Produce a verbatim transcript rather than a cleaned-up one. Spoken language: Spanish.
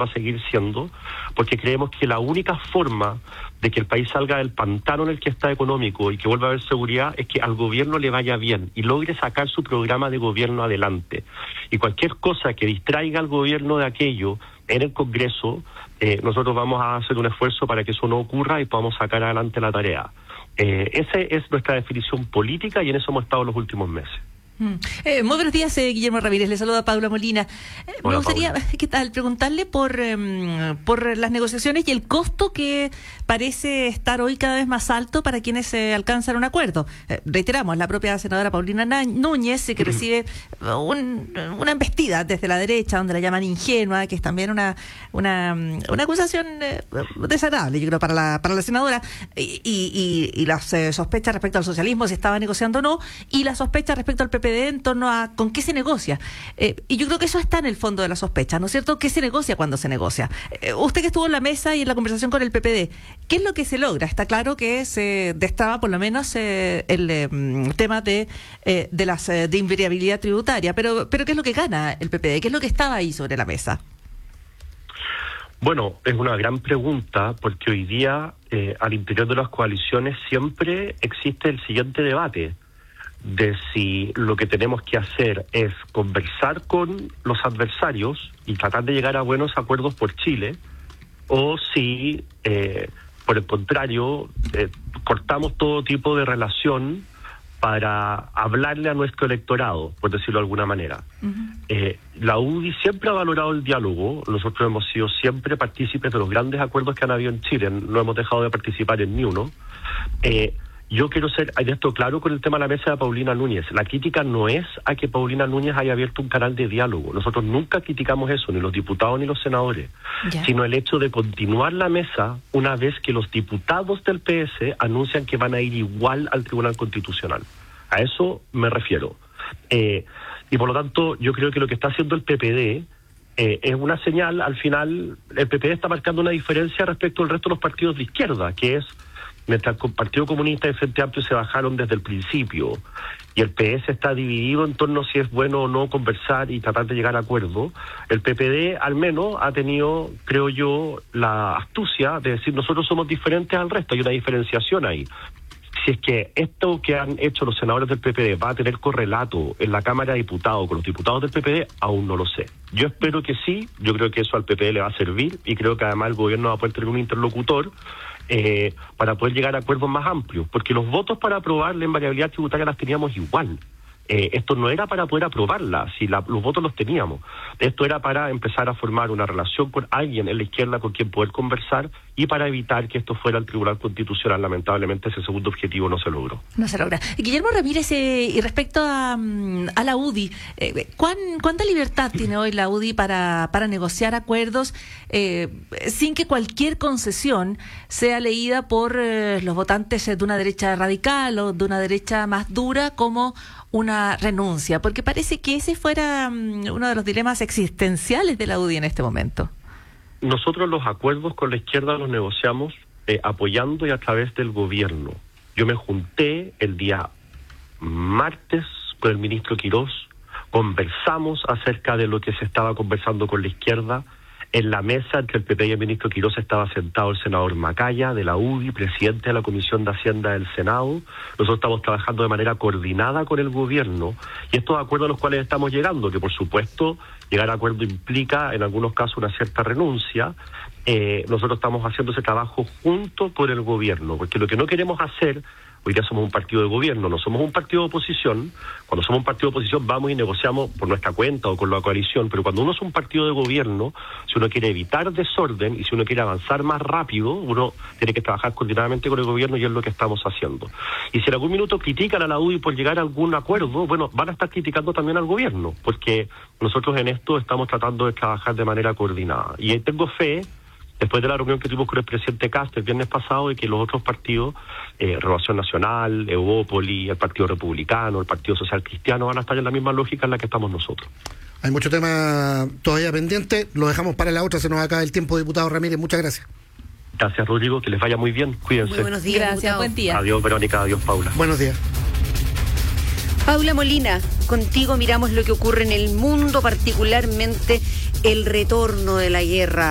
va a seguir siendo, porque creemos que la única forma de que el país salga del pantano en el que está económico y que vuelva a haber seguridad es que al gobierno le vaya bien y logre sacar su programa de gobierno adelante. Y cualquier cosa que distraiga al gobierno de aquello en el Congreso, eh, nosotros vamos a hacer un esfuerzo para que eso no ocurra y podamos sacar adelante la tarea. Eh, esa es nuestra definición política y en eso hemos estado los últimos meses. Mm. Eh, muy buenos días, eh, Guillermo Ramírez. Le saluda Paula Molina. Eh, Hola, me gustaría, Paula. ¿qué tal? Preguntarle por, eh, por las negociaciones y el costo que parece estar hoy cada vez más alto para quienes eh, alcanzan un acuerdo. Eh, reiteramos, la propia senadora Paulina Na- Núñez, eh, que recibe un, una embestida desde la derecha, donde la llaman ingenua, que es también una una, una acusación eh, desagradable, yo creo, para la para la senadora, y, y, y, y las eh, sospechas respecto al socialismo, si estaba negociando o no, y las sospechas respecto al P P D en torno a con qué se negocia. Eh, y yo creo que eso está en el fondo de la sospecha, ¿no es cierto? ¿Qué se negocia cuando se negocia? Eh, usted que estuvo en la mesa y en la conversación con el P P D, ¿qué es lo que se logra? Está claro que se destraba por lo menos eh, el eh, tema de eh, de las eh, de invariabilidad tributaria, pero pero ¿qué es lo que gana el P P D? ¿Qué es lo que estaba ahí sobre la mesa? Bueno, es una gran pregunta porque hoy día eh, al interior de las coaliciones siempre existe el siguiente debate de si lo que tenemos que hacer es conversar con los adversarios y tratar de llegar a buenos acuerdos por Chile, o si, eh, por el contrario, eh, cortamos todo tipo de relación para hablarle a nuestro electorado, por decirlo de alguna manera. Uh-huh. Eh, la U D I siempre ha valorado el diálogo. Nosotros hemos sido siempre partícipes de los grandes acuerdos que han habido en Chile, no hemos dejado de participar en ni uno. Eh, Yo quiero ser en esto claro con el tema de la mesa de Paulina Núñez. La crítica no es a que Paulina Núñez haya abierto un canal de diálogo. Nosotros nunca criticamos eso, ni los diputados ni los senadores, yeah. sino el hecho de continuar la mesa una vez que los diputados del P S anuncian que van a ir igual al Tribunal Constitucional. A eso me refiero. Eh, y por lo tanto, yo creo que lo que está haciendo el P P D eh, es una señal. Al final, el P P D está marcando una diferencia respecto al resto de los partidos de izquierda, que es mientras el Partido Comunista y el Frente Amplio se bajaron desde el principio y el P S está dividido en torno a si es bueno o no conversar y tratar de llegar a acuerdo, el P P D al menos ha tenido, creo yo, la astucia de decir nosotros somos diferentes al resto, hay una diferenciación ahí. Si es que esto que han hecho los senadores del P P D va a tener correlato en la Cámara de Diputados con los diputados del P P D, aún no lo sé. Yo espero que sí, yo creo que eso al P P D le va a servir y creo que además el gobierno va a poder tener un interlocutor eh, para poder llegar a acuerdos más amplios, porque los votos para aprobar la invariabilidad tributaria las teníamos igual. Eh, esto no era para poder aprobarla, si la, los votos los teníamos. Esto era para empezar a formar una relación con alguien en la izquierda con quien poder conversar y para evitar que esto fuera al Tribunal Constitucional. Lamentablemente ese segundo objetivo no se logró. No se logra. Guillermo Ramírez, eh, y respecto a, a la U D I, eh, ¿cuán, ¿cuánta libertad tiene hoy la U D I para, para negociar acuerdos eh, sin que cualquier concesión sea leída por eh, los votantes de una derecha radical o de una derecha más dura como una renuncia? Porque parece que ese fuera um, uno de los dilemas existenciales de la U D I en este momento. Nosotros los acuerdos con la izquierda los negociamos eh, apoyando y a través del gobierno. Yo me junté el día martes con el ministro Quirós, conversamos acerca de lo que se estaba conversando con la izquierda. En la mesa entre el P P y el ministro Quirós estaba sentado el senador Macaya de la U D I, presidente de la Comisión de Hacienda del Senado. Nosotros estamos trabajando de manera coordinada con el gobierno y estos acuerdos a los cuales estamos llegando, que por supuesto llegar a acuerdo implica en algunos casos una cierta renuncia, eh, nosotros estamos haciendo ese trabajo junto con el gobierno, porque lo que no queremos hacer, hoy día somos un partido de gobierno, no somos un partido de oposición. Cuando somos un partido de oposición vamos y negociamos por nuestra cuenta o con la coalición, pero cuando uno es un partido de gobierno, si uno quiere evitar desorden y si uno quiere avanzar más rápido, uno tiene que trabajar coordinadamente con el gobierno y es lo que estamos haciendo. Y si en algún minuto critican a la U D I por llegar a algún acuerdo, bueno, van a estar criticando también al gobierno, porque nosotros en esto estamos tratando de trabajar de manera coordinada. Y tengo fe, después de la reunión que tuvimos con el presidente Castro el viernes pasado, y que los otros partidos, eh, Renovación Nacional, Evópoli, el Partido Republicano, el Partido Social Cristiano, van a estar en la misma lógica en la que estamos nosotros. Hay mucho tema todavía pendiente, lo dejamos para la otra, se nos acaba el tiempo, diputado Ramírez, muchas gracias. Gracias, Rodrigo, que les vaya muy bien, cuídense. Muy buenos días, gracias, diputado. buen día. Adiós, Verónica, adiós, Paula. Buenos días. Paula Molina, contigo miramos lo que ocurre en el mundo, particularmente el retorno de la guerra